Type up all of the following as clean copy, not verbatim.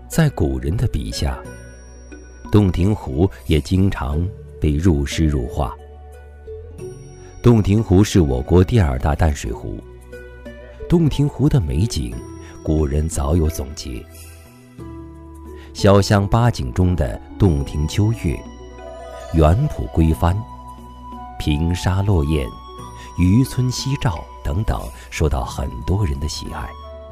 在古人的笔下，洞庭湖也经常被入诗入画。洞庭湖是我国第2大淡水湖，洞庭湖的美景，古人早有总结。潇湘八景中的洞庭秋月、园圃归帆、平沙落雁、渔村夕照等等，受到很多人的喜爱。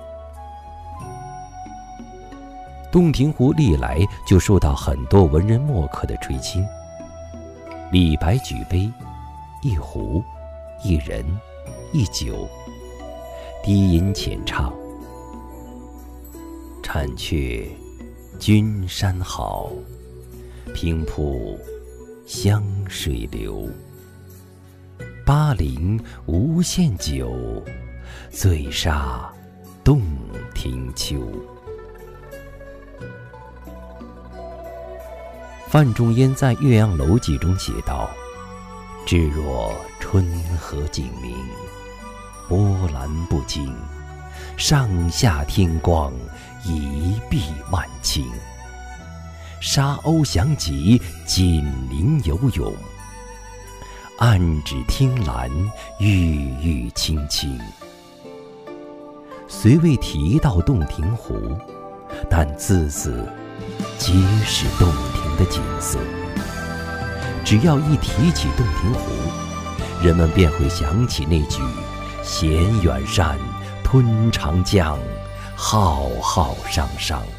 洞庭湖历来就受到很多文人墨客的垂青。李白举杯，一壶，一人，一酒，低吟浅唱：婵雀君山好，平铺湘水流。巴陵无限酒，醉杀洞庭秋。范仲淹在《岳阳楼记》中写道：至若春和景明，波澜不惊，上下天光，一碧万顷。沙鸥翔集，锦鳞游泳，岸芷汀兰，郁郁青青。虽未提到洞庭湖，但字字皆是洞庭的景色。只要一提起洞庭湖，人们便会想起那句衔远山吞长江，浩浩汤汤。